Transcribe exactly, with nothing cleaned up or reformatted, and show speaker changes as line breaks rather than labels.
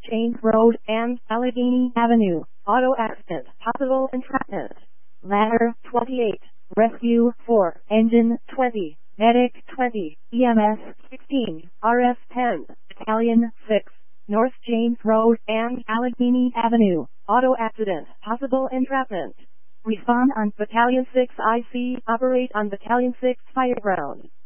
James Road and Allegheny Avenue. Auto accident. Possible entrapment. Ladder twenty-eight. Rescue four. Engine twenty. Medic twenty. E M S sixteen. R F ten. Battalion six. North James Road and Allegheny Avenue. Auto accident. Possible entrapment. Respond on Battalion six I C. Operate on Battalion six Fireground.